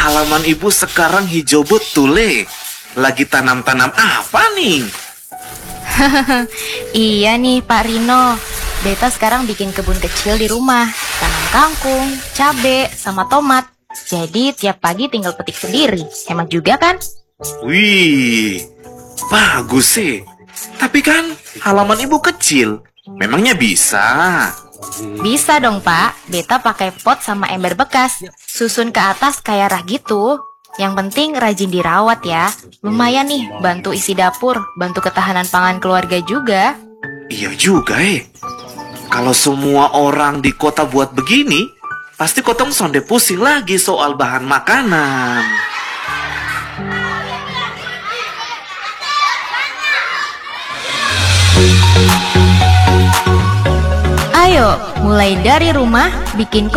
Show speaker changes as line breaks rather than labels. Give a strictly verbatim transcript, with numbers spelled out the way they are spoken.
halaman ibu sekarang hijau betul, Le. Lagi tanam-tanam apa nih?
Iya nih Pak Rino, Beta sekarang bikin kebun kecil di rumah. Tanam kangkung, cabe, sama tomat. Jadi tiap pagi tinggal petik sendiri. Hemat juga kan?
Wih, bagus sih. Tapi kan halaman ibu kecil. Memangnya bisa?
Bisa dong Pak, Beta pakai pot sama ember bekas. Susun ke atas kayak rak gitu. Yang penting rajin dirawat ya. Lumayan nih, bantu isi dapur, bantu ketahanan pangan keluarga juga.
Iya juga eh. Kalau semua orang di kota buat begini, pasti kotong sonde pusing lagi soal bahan makanan.
Ayo, mulai dari rumah, bikin